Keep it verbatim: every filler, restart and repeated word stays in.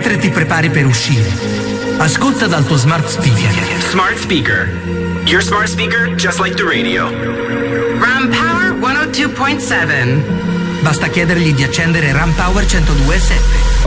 mentre ti prepari per uscire, ascolta dal tuo smart speaker. Smart speaker. Your smart speaker just like the radio. Ram Power centodue point sette. Basta chiedergli di accendere Ram Power centodue point sette.